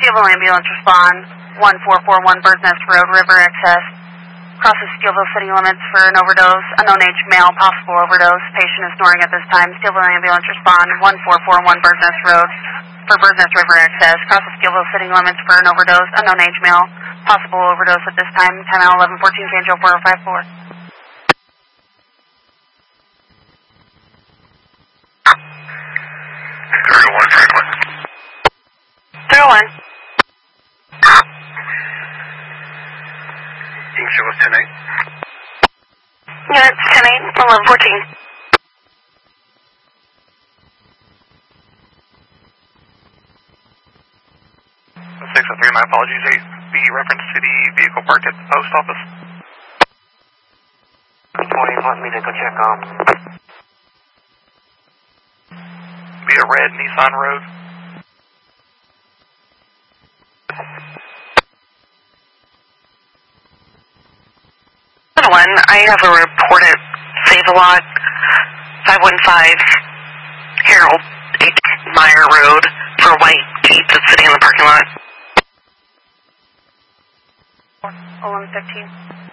Steelville ambulance respond. 1441 Bird's Nest Road, River Access. Crosses Steelville city limits for an overdose. Unknown age male, possible overdose. Patient is snoring at this time. Steelville ambulance respond. 1441 Bird's Nest Road for Bird's Nest River Access. Crosses Steelville city limits for an overdose. Unknown age male, possible overdose at this time. Time out 1114, Canjo 4054. 301. You can show us 10-8. Yeah, it's 10-8, 1114. My apologies. 8B reference to the vehicle parked at the post office. 20, want me to go check on? Be a red Nissan Rogue. I have a report at Save-A-Lot, 515 Harold H. Meyer Road for a white Jeep that's sitting in the parking lot. 1115.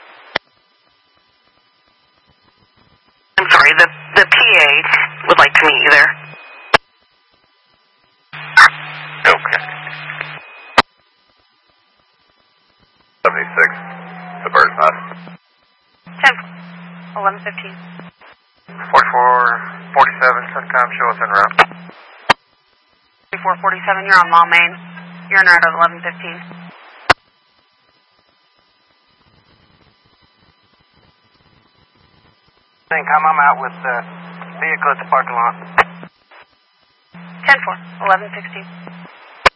I'm sorry, the PA would like to meet you there. Okay. 76, the Bird's Nest. 1115. 4447, sometime show us en route. 4447, you're on Law Main. You're en route at 1115. I'm out with the vehicle at the parking lot. 10-4, 1116.